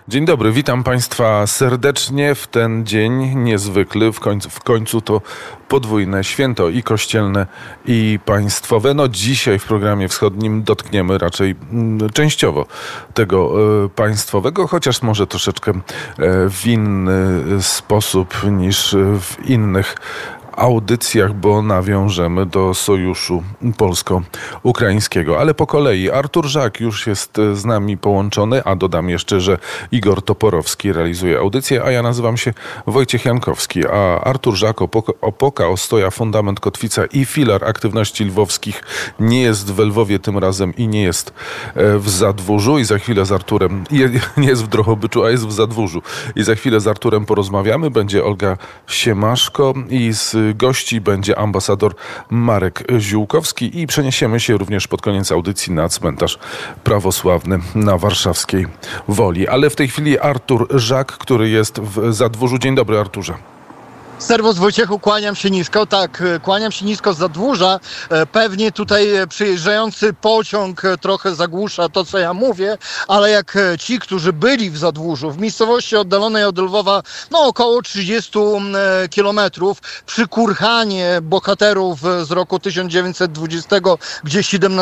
Dzień dobry, witam Państwa serdecznie w ten dzień niezwykły. W końcu to podwójne święto i kościelne, i państwowe. No dzisiaj w programie wschodnim dotkniemy raczej częściowo tego państwowego, chociaż może troszeczkę w inny sposób niż w innych audycjach, bo nawiążemy do sojuszu polsko-ukraińskiego. Ale po kolei Artur Żak już jest z nami połączony, a dodam jeszcze, że Igor Toporowski realizuje audycję, a ja nazywam się Wojciech Jankowski. A Artur Żak, Opoka, Ostoja, Fundament, Kotwica i filar aktywności lwowskich nie jest w Lwowie tym razem i nie jest w Zadwórzu. I za chwilę z Arturem, nie jest w Drohobyczu, a jest w Zadwórzu. I za chwilę z Arturem porozmawiamy. Będzie Olga Siemaszko i z gości będzie ambasador Marek Ziółkowski i przeniesiemy się również pod koniec audycji na cmentarz prawosławny na warszawskiej Woli. Ale w tej chwili Artur Żak, który jest w Zadwórzu. Dzień dobry, Arturze. Serwus Wojciechu, kłaniam się nisko. Tak, kłaniam się nisko z Zadwórza. Pewnie tutaj przyjeżdżający pociąg trochę zagłusza to, co ja mówię, ale jak ci, którzy byli w Zadwórzu, w miejscowości oddalonej od Lwowa, około 30 kilometrów, przy kurhanie bohaterów z roku 1920, gdzie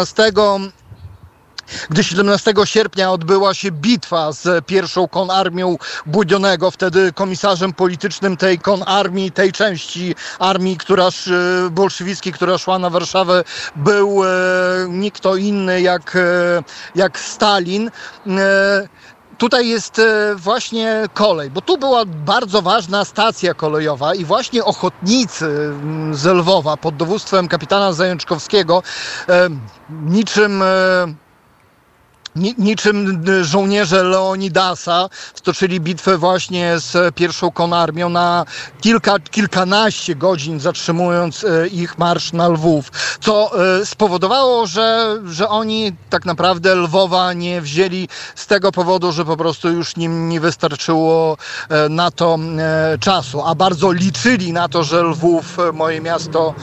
17 sierpnia odbyła się bitwa z pierwszą konarmią Budionego, wtedy komisarzem politycznym tej konarmii, tej części armii, bolszewickiej, która szła na Warszawę, był nikt kto inny jak Stalin. Tutaj jest właśnie kolej, bo tu była bardzo ważna stacja kolejowa i właśnie ochotnicy z Lwowa pod dowództwem kapitana Zajączkowskiego niczym żołnierze Leonidasa stoczyli bitwę właśnie z pierwszą konarmią na kilkanaście godzin, zatrzymując ich marsz na Lwów, co spowodowało, że oni tak naprawdę Lwowa nie wzięli z tego powodu, że po prostu już nim nie wystarczyło na to czasu, a bardzo liczyli na to, że Lwów, moje miasto,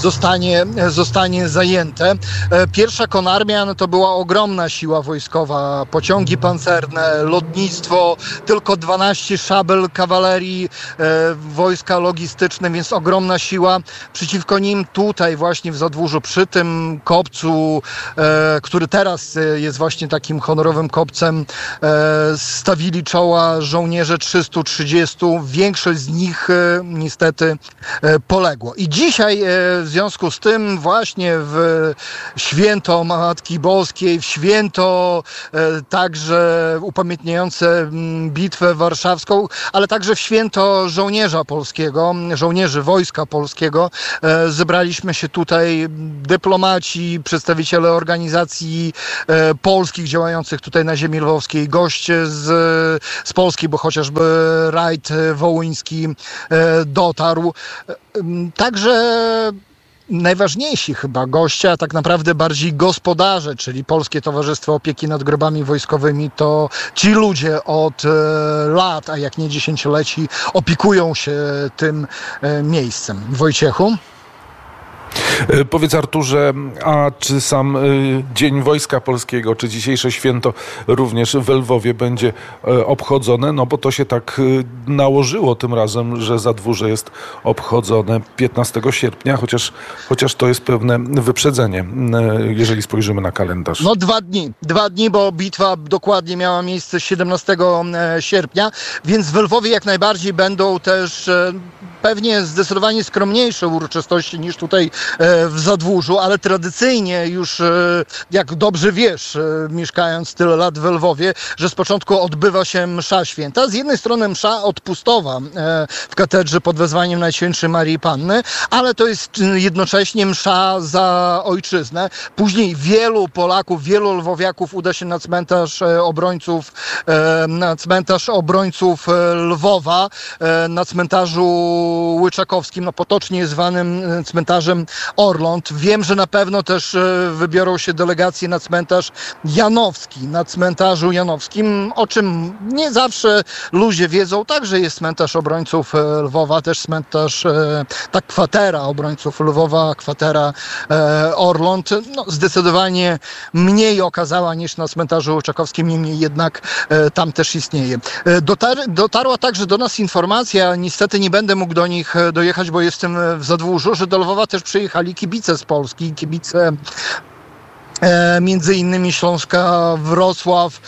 zostanie zajęte. Pierwsza konarmia to była ogromna siła wojskowa, pociągi pancerne, lotnictwo, tylko 12 szabel kawalerii, wojska logistyczne, więc ogromna siła. Przeciwko nim tutaj właśnie w Zadwórzu, przy tym kopcu, który teraz jest właśnie takim honorowym kopcem, stawili czoła żołnierze 330. Większość z nich niestety poległo. I dzisiaj w związku z tym właśnie w święto Matki Boskiej, w święto także upamiętniające bitwę warszawską, ale także w święto żołnierza polskiego, żołnierzy Wojska Polskiego. Zebraliśmy się tutaj dyplomaci, przedstawiciele organizacji polskich działających tutaj na ziemi lwowskiej, goście z Polski, bo chociażby rajd wołyński dotarł. Także najważniejsi chyba goście, a tak naprawdę bardziej gospodarze, czyli Polskie Towarzystwo Opieki nad Grobami Wojskowymi, to ci ludzie od lat, a jak nie dziesięcioleci, opiekują się tym miejscem. Wojciechu? Powiedz, Arturze, a czy sam Dzień Wojska Polskiego, czy dzisiejsze święto również w Lwowie będzie obchodzone? No bo to się tak nałożyło tym razem, że Zadwórze jest obchodzone 15 sierpnia, chociaż to jest pewne wyprzedzenie, jeżeli spojrzymy na kalendarz. No 2 dni, bo bitwa dokładnie miała miejsce 17 sierpnia, więc w Lwowie jak najbardziej będą też pewnie zdecydowanie skromniejsze uroczystości niż tutaj w Zadwórzu, ale tradycyjnie już, jak dobrze wiesz, mieszkając tyle lat w Lwowie, że z początku odbywa się msza święta. Z jednej strony msza odpustowa w katedrze pod wezwaniem Najświętszej Marii Panny, ale to jest jednocześnie msza za ojczyznę. Później wielu Polaków, wielu lwowiaków uda się na cmentarz obrońców Lwowa. Na cmentarzu Łyczakowskim, no potocznie zwanym cmentarzem Orląt. Wiem, że na pewno też wybiorą się delegacje na cmentarz Janowski. Na cmentarzu Janowskim, o czym nie zawsze ludzie wiedzą, także jest cmentarz obrońców Lwowa, też cmentarz, ta kwatera obrońców Lwowa, kwatera Orląt, no zdecydowanie mniej okazała niż na cmentarzu Łyczakowskim, niemniej jednak tam też istnieje. Dotarła także do nas informacja, niestety nie będę mógł do nich dojechać, bo jestem w Zadłużu, że do Lwowa też przyjechali kibice z Polski, kibice między innymi Śląska Wrocław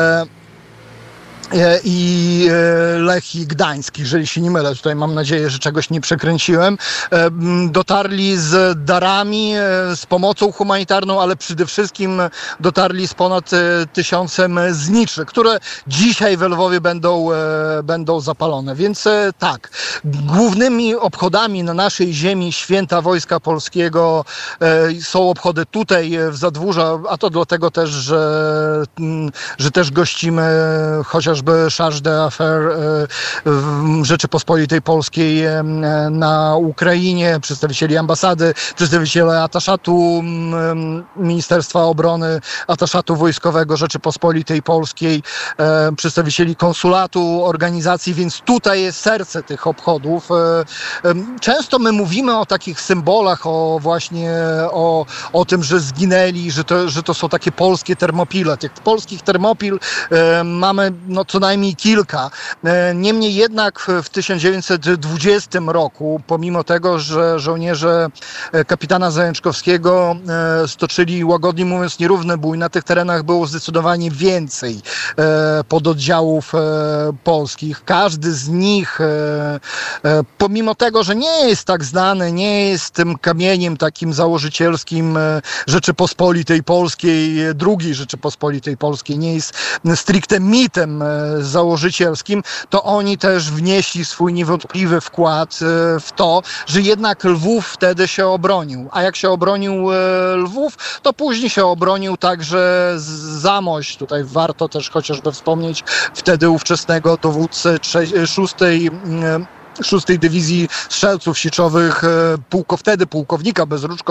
i Lechii Gdańsk, jeżeli się nie mylę. Tutaj mam nadzieję, że czegoś nie przekręciłem. Dotarli z darami, z pomocą humanitarną, ale przede wszystkim dotarli z ponad 1000 zniczy, które dzisiaj w Lwowie będą zapalone. Więc tak, głównymi obchodami na naszej ziemi Święta Wojska Polskiego są obchody tutaj w Zadwórzu, a to dlatego też, że też gościmy chociażby Charge d'Affaires Rzeczypospolitej Polskiej na Ukrainie, przedstawicieli ambasady, przedstawiciele ataszatu Ministerstwa Obrony, ataszatu wojskowego Rzeczypospolitej Polskiej, przedstawicieli konsulatu, organizacji, więc tutaj jest serce tych obchodów. Często my mówimy o takich symbolach, o tym, że zginęli, że to są takie polskie termopile. Tych polskich termopil mamy co najmniej kilka. Niemniej jednak w 1920 roku, pomimo tego, że żołnierze kapitana Zajączkowskiego stoczyli, łagodnie mówiąc, nierówny bój, na tych terenach było zdecydowanie więcej pododdziałów polskich. Każdy z nich, pomimo tego, że nie jest tak znany, nie jest tym kamieniem takim założycielskim Rzeczypospolitej Polskiej, II Rzeczypospolitej Polskiej, nie jest stricte mitem założycielskim, to oni też wnieśli swój niewątpliwy wkład w to, że jednak Lwów wtedy się obronił. A jak się obronił Lwów, to później się obronił także Zamość. Tutaj warto też chociażby wspomnieć wtedy ówczesnego dowódcę 6. Dywizji Strzelców Siczowych, wtedy pułkownika Bezruczko,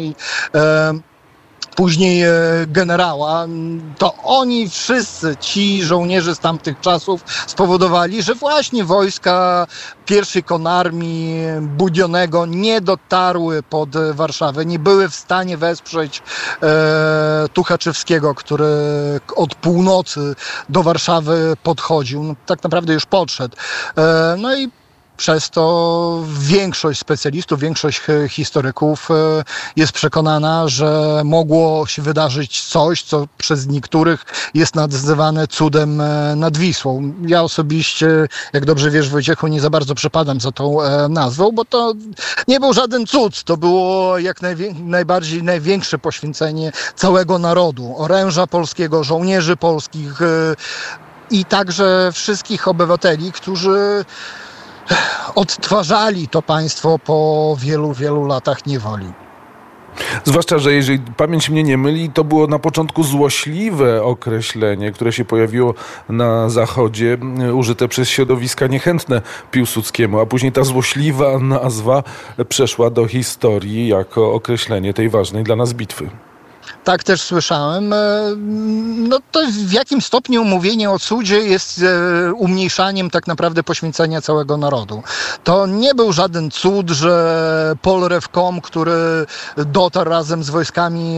później generała, to oni wszyscy, ci żołnierze z tamtych czasów spowodowali, że właśnie wojska pierwszej konarmii Budionego nie dotarły pod Warszawę, nie były w stanie wesprzeć Tuchaczewskiego, który od północy do Warszawy podchodził. No, tak naprawdę już podszedł. No i przez to większość specjalistów, większość historyków jest przekonana, że mogło się wydarzyć coś, co przez niektórych jest nazywane cudem nad Wisłą. Ja osobiście, jak dobrze wiesz, Wojciechu, nie za bardzo przepadam za tą nazwą, bo to nie był żaden cud. To było jak największe poświęcenie całego narodu, oręża polskiego, żołnierzy polskich i także wszystkich obywateli, którzy odtwarzali to państwo po wielu, wielu latach niewoli. Zwłaszcza, że jeżeli pamięć mnie nie myli, to było na początku złośliwe określenie, które się pojawiło na Zachodzie, użyte przez środowiska niechętne Piłsudskiemu, a później ta złośliwa nazwa przeszła do historii jako określenie tej ważnej dla nas bitwy. Tak też słyszałem. No to w jakim stopniu mówienie o cudzie jest umniejszaniem tak naprawdę poświęcenia całego narodu. To nie był żaden cud, że Paul Revcom, który dotarł razem z wojskami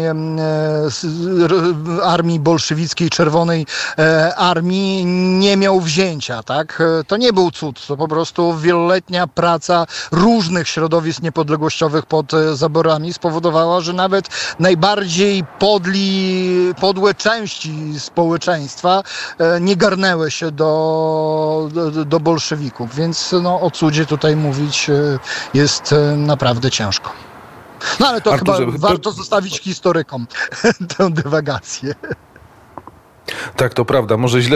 armii bolszewickiej, Czerwonej Armii, nie miał wzięcia, tak? To nie był cud, to po prostu wieloletnia praca różnych środowisk niepodległościowych pod zaborami spowodowała, że nawet najbardziej podłe części społeczeństwa nie garnęły się do bolszewików, więc o cudzie tutaj mówić jest naprawdę ciężko. No ale to Arturze, chyba warto zostawić historykom tę dywagację. Tak, to prawda. Może źle, że z Krzyśkiem Jabłonką się nie umówiłem. On był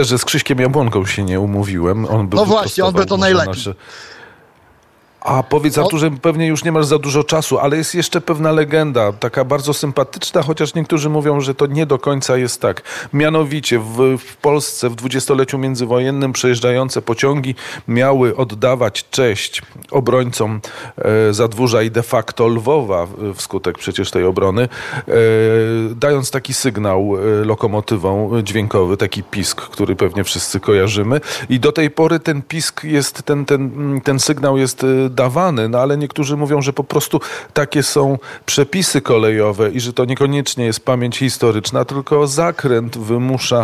No właśnie, on by to najlepiej. Nasze... A powiedz, Arturze, pewnie już nie masz za dużo czasu, ale jest jeszcze pewna legenda, taka bardzo sympatyczna, chociaż niektórzy mówią, że to nie do końca jest tak. Mianowicie w Polsce w dwudziestoleciu międzywojennym przejeżdżające pociągi miały oddawać cześć obrońcom Zadwórza i de facto Lwowa wskutek przecież tej obrony, dając taki sygnał lokomotywą dźwiękowy, taki pisk, który pewnie wszyscy kojarzymy. I do tej pory ten pisk jest, ten sygnał jest dawany, no ale niektórzy mówią, że po prostu takie są przepisy kolejowe i że to niekoniecznie jest pamięć historyczna, tylko zakręt wymusza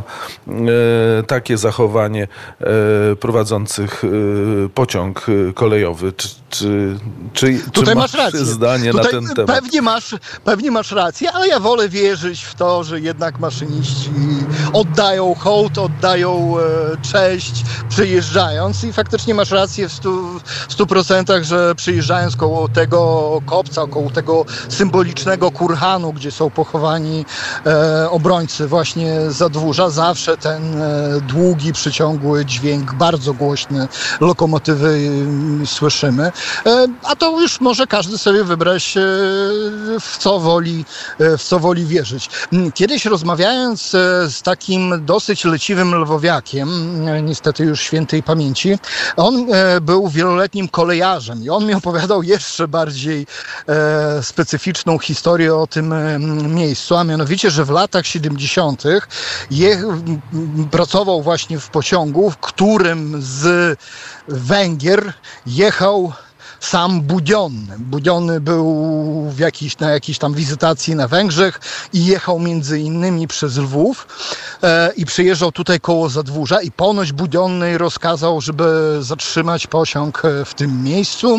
takie zachowanie prowadzących pociąg kolejowy. Czy masz rację. Zdanie tutaj na ten temat? Pewnie masz rację, ale ja wolę wierzyć w to, że jednak maszyniści oddają hołd, oddają cześć przyjeżdżając i faktycznie masz rację w 100%, że przyjeżdżając koło tego kopca, koło tego symbolicznego kurhanu, gdzie są pochowani obrońcy właśnie Zadwórza, zawsze ten długi, przyciągły dźwięk, bardzo głośny lokomotywy słyszymy. A to już może każdy sobie wybrać, w co woli wierzyć. Kiedyś rozmawiając z takim dosyć leciwym lwowiakiem, niestety już świętej pamięci, on był wieloletnim kolejarzem i on mi opowiadał jeszcze bardziej specyficzną historię o tym miejscu, a mianowicie, że w latach 70. pracował właśnie w pociągu, w którym z Węgier jechał sam Budiony. Budiony był na jakiejś tam wizytacji na Węgrzech i jechał między innymi przez Lwów i przyjeżdżał tutaj koło Zadwórza i ponoć Budiony rozkazał, żeby zatrzymać pociąg w tym miejscu.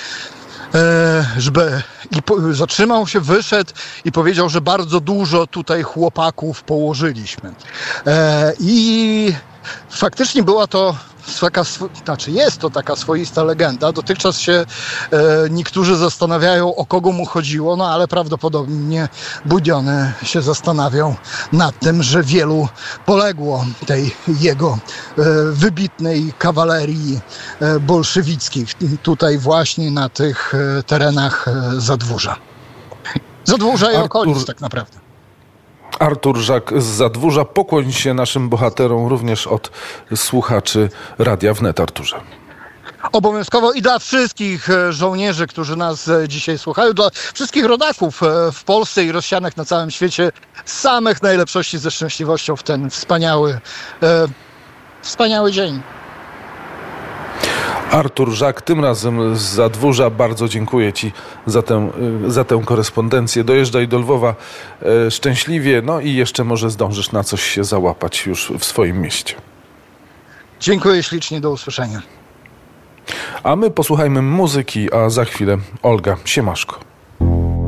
Zatrzymał się, wyszedł i powiedział, że bardzo dużo tutaj chłopaków położyliśmy. I faktycznie była to jest to taka swoista legenda. Dotychczas się niektórzy zastanawiają, o kogo mu chodziło, no ale prawdopodobnie Budiony się zastanawiał nad tym, że wielu poległo tej jego wybitnej kawalerii bolszewickiej tutaj właśnie na tych terenach Zadwórza i okolic tak naprawdę. Artur Żak z Zadwórza. Pokłoń się naszym bohaterom również od słuchaczy Radia Wnet, Arturze. Obowiązkowo i dla wszystkich żołnierzy, którzy nas dzisiaj słuchają, dla wszystkich rodaków w Polsce i rozsianych na całym świecie, samych najlepszości ze szczęśliwością w ten wspaniały dzień. Artur Żak, tym razem z Zadwórza. Bardzo dziękuję Ci za tę korespondencję. Dojeżdżaj do Lwowa szczęśliwie, no i jeszcze może zdążysz na coś się załapać już w swoim mieście. Dziękuję ślicznie, do usłyszenia. A my posłuchajmy muzyki, a za chwilę Olga Siemaszko.